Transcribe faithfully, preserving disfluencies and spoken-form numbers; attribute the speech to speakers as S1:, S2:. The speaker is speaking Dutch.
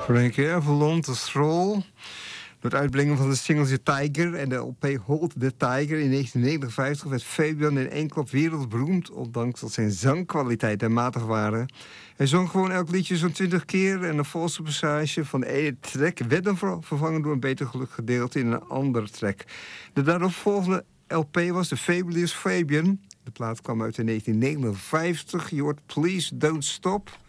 S1: Frankie Avalon, The Stroll. Door het uitbrengen van de single The Tiger en de L P Hold the Tiger in negentien negenenvijftig... werd Fabian in één klap wereldberoemd, ondanks dat zijn zangkwaliteiten matig waren. Hij zong gewoon elk liedje zo'n twintig keer en een volste passage van de ene track werd dan vervangen door een beter geluk gedeelte in een andere track. De daaropvolgende L P was The Fabulous Fabian. De plaat kwam uit in negentien negenenvijftig. Je hoort Please Don't Stop.